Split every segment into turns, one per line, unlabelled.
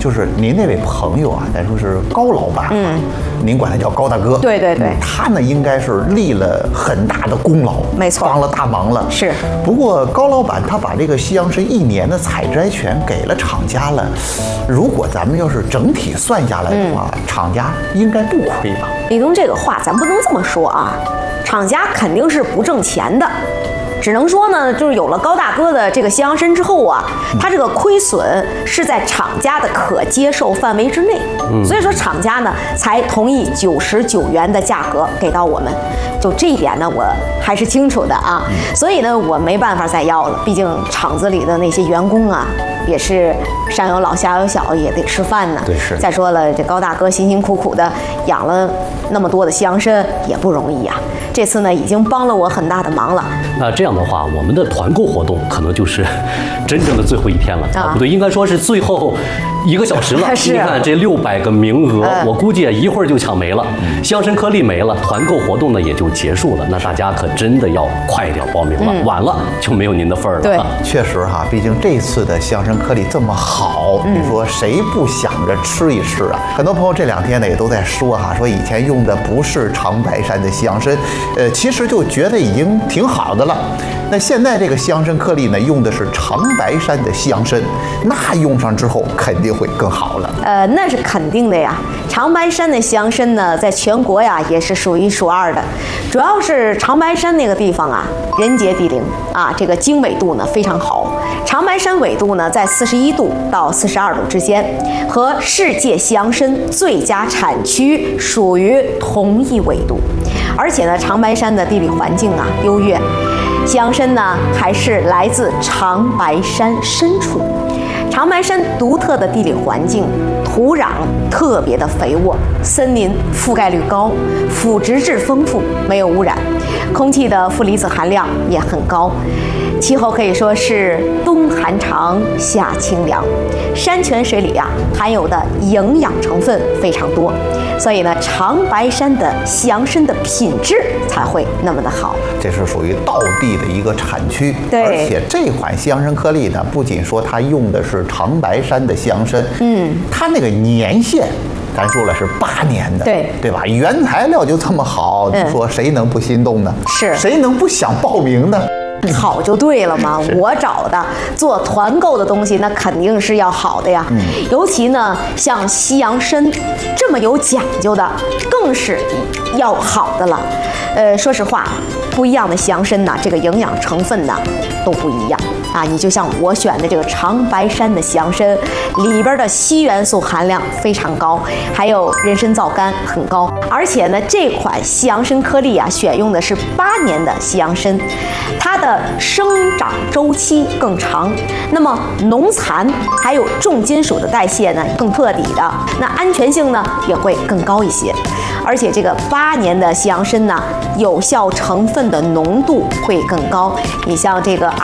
就是您那位朋友啊，咱说是高老板，您管他叫高大哥，
对对对，
他呢应该是立了很大的功劳，
没错，
帮了大忙了。
是。
不过高老板他把这个西洋参1年的采摘权给了厂家了，如果咱们要是整体算下来的话，厂家应该不亏吧？
李东，这个话咱不能这么说啊，厂家肯定是不挣钱的。只能说呢，就是有了高大哥的这个西洋参之后啊，它这个亏损是在厂家的可接受范围之内，所以说厂家呢才同意99元的价格给到我们。就这一点呢，我还是清楚的啊，所以呢，我没办法再要了，毕竟厂子里的那些员工啊，也是上有老下有小，也得吃饭呢。
对，是。
再说了，这高大哥辛辛苦苦的养了那么多的西洋参，也不容易啊。这次呢，已经帮了我很大的忙了。
那这样的话，我们的团购活动可能就是真正的最后一天了啊！不对，应该说是最后1个小时了。你看这600个名额，我估计一会儿就抢没了。西洋参颗粒没了，团购活动呢也就结束了。那大家可真的要快点报名了，晚了就没有您的份儿了。
对，
确实哈，毕竟这次的西洋参颗粒这么好，你说谁不想着吃一吃啊？很多朋友这2天呢也都在说哈，说以前用的不是长白山的西洋参，其实就觉得已经挺好的了。那现在这个西洋参颗粒呢，用的是长白山的西洋参，那用上之后肯定会更好了。
那是肯定的呀。长白山的西洋参呢，在全国呀也是数1数2的。主要是长白山那个地方啊，人杰地灵啊，这个经纬度呢非常好。长白山纬度呢在41度到42度之间，和世界西洋参最佳产区属于同一纬度。而且呢，长白山的地理环境啊优越，西洋参呢还是来自长白山深处。长白山独特的地理环境，土壤特别的肥沃，森林覆盖率高，腐殖质丰富，没有污染，空气的负离子含量也很高，气候可以说是冬寒长，夏清凉，山泉水里含有的营养成分非常多，所以呢，长白山的西洋参的品质才会那么的好。
这是属于道地的一个产区，
对。
而且这款西洋参颗粒呢，不仅说它用的是长白山的西洋参，它那个年限，咱说了是8年的，对吧？原材料就这么好，你说谁能不心动呢？
是，
谁能不想报名呢？
好就对了嘛，我找的做团购的东西，那肯定是要好的呀。尤其呢，像西洋参这么有讲究的，更是要好的了。说实话，不一样的西洋参呢，这个营养成分呢都不一样啊。你就像我选的这个长白山的西洋参，里边的硒元素含量非常高，还有人参皂苷很高。而且呢，这款西洋参颗粒啊，选用的是8年的西洋参，它的生长周期更长，那么农残还有重金属的代谢呢更彻底的，那安全性呢也会更高一些。而且这个8年的西洋参呢，有效成分的浓度会更高。你像这个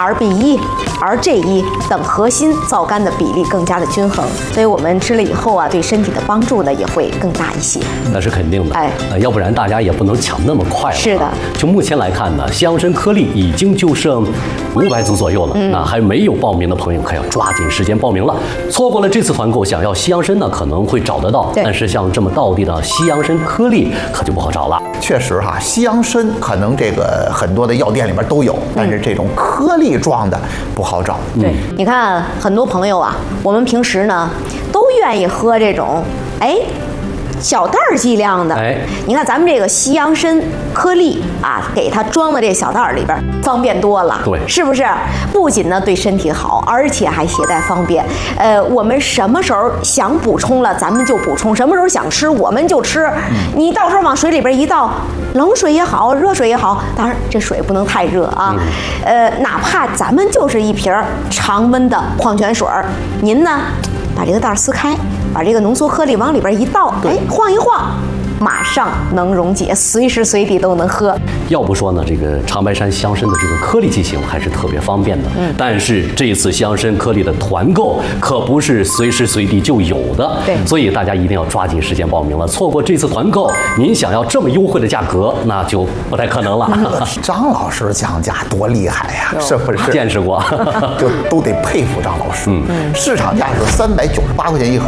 RB1、RG1 等核心皂苷的比例更加的均衡，所以我们吃了以后啊，对身体的帮助呢也会更大一些。
那是肯定的，要不然大家也不能抢那么快了。
是的，
就目前来看呢，西洋参颗粒已经就剩500组左右了，那还没有报名的朋友可要抓紧时间报名了。错过了这次团购，想要西洋参呢可能会找得到，但是像这么道地的西洋参颗粒可就不好找了。
确实哈，西洋参可能这个很多的药店里边都有，但是这种颗粒状的不好找。
对，你看很多朋友啊，我们平时呢都愿意喝这种小袋儿剂量的，你看咱们这个西洋参颗粒啊，给它装的这小袋儿里边方便多了，
对，
是不是？不仅呢对身体好，而且还携带方便。我们什么时候想补充了，咱们就补充；什么时候想吃，我们就吃。你到时候往水里边一倒，冷水也好，热水也好，当然这水不能太热啊。哪怕咱们就是一瓶常温的矿泉水，您呢把这个袋撕开，把这个浓缩颗粒往里边一倒，晃一晃，马上能溶解，随时随地都能喝。
要不说呢，这个长白山西洋参的这个颗粒剂型还是特别方便的。但是这一次西洋参颗粒的团购可不是随时随地就有的，所以大家一定要抓紧时间报名了。错过这次团购，您想要这么优惠的价格，那就不太可能了。
张老师讲价多厉害呀，是不是？
见识过，
就都得佩服张老师。市场价是398块钱一盒。